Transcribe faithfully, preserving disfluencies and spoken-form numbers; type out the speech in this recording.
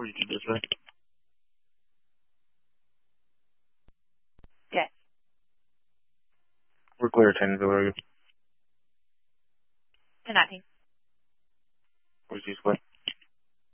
forty-two dispatch. Okay. We're clear at Tannenville, are you? ten nineteen. forty-two square.